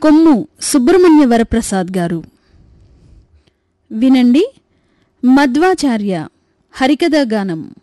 కొమ్ము సుబ్రహ్మణ్య వరప్రసాద్ గారు. వినండి మధ్వాచార్య హరికథా గానం.